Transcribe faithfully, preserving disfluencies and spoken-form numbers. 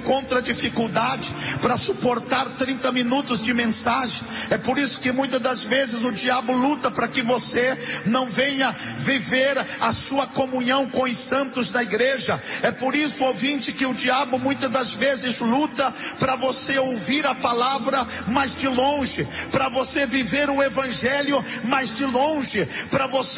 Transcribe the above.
encontra dificuldade para suportar trinta minutos de mensagem. É por isso que muitas das vezes o diabo luta para que você não venha viver a sua comunhão com os santos da igreja. É por isso, ouvinte, que o diabo muitas das vezes luta para você ouvir a palavra, mas de longe, para você viver o evangelho, mas de longe, para você